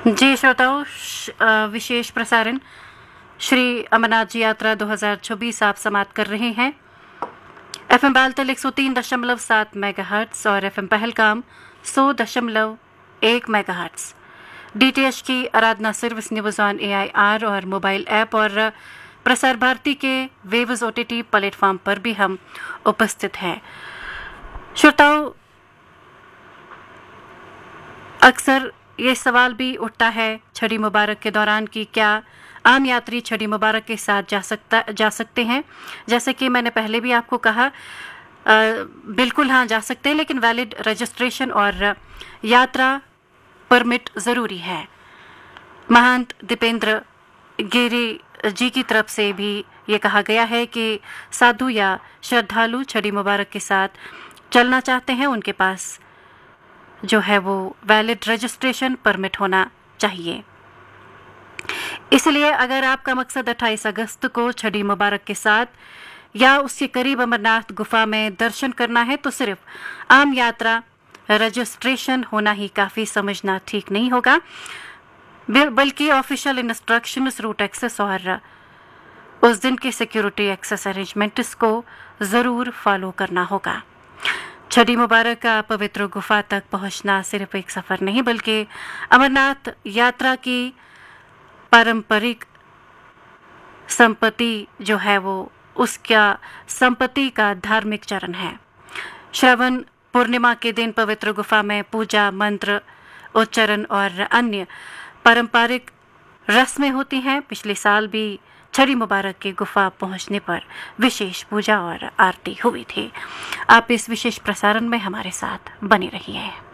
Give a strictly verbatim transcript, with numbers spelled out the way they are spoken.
जी श्रोताओं, श- अ, विशेष प्रसारण श्री अमरनाथ जी यात्रा दो हज़ार चौबीस आप समाप्त कर रहे हैं। एफ एम बालतल एक सौ तीन दशमलव सात मेगाहर्ट्ज और एफ एम पहलगाम सौ दशमलव एक मेगाहर्ट्ज। डीटीएच की आराधना service news on A I R और मोबाइल ऐप और प्रसार भारती के वेव्स ओटीटी प्लेटफॉर्म पर भी हम उपस्थित हैं। श्रोताओं, अक्सर ये सवाल भी उठता है छड़ी मुबारक के दौरान कि क्या आम यात्री छड़ी मुबारक के साथ जा सकता जा सकते हैं। जैसे कि मैंने पहले भी आपको कहा, आ, बिल्कुल हाँ जा सकते हैं, लेकिन वैलिड रजिस्ट्रेशन और यात्रा परमिट ज़रूरी है। महंत दीपेंद्र गिरी जी की तरफ से भी ये कहा गया है कि साधु या श्रद्धालु छड़ी मुबारक के साथ चलना चाहते हैं, उनके पास जो है वो वैलिड रजिस्ट्रेशन परमिट होना चाहिए। इसलिए अगर आपका मकसद अट्ठाईस अगस्त को छड़ी मुबारक के साथ या उसके करीब अमरनाथ गुफा में दर्शन करना है, तो सिर्फ आम यात्रा रजिस्ट्रेशन होना ही काफ़ी समझना ठीक नहीं होगा, बल्कि ऑफिशियल इंस्ट्रक्शंस, रूट एक्सेस और उस दिन के सिक्योरिटी एक्सेस अरेंजमेंट्स को ज़रूर फॉलो करना होगा। छड़ी मुबारक का पवित्र गुफा तक पहुंचना सिर्फ एक सफ़र नहीं, बल्कि अमरनाथ यात्रा की पारंपरिक संपत्ति जो है वो उसका संपत्ति का धार्मिक चरण है। श्रवण पूर्णिमा के दिन पवित्र गुफा में पूजा, मंत्र उच्चारण और अन्य पारंपरिक रस्में होती हैं। पिछले साल भी छड़ी मुबारक की गुफा पहुंचने पर विशेष पूजा और आरती हुई थी। आप इस विशेष प्रसारण में हमारे साथ बने रहिए।